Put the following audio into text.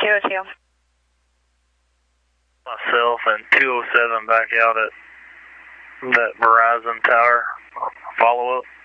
202. Myself and 207 back out at that Verizon tower. Follow up.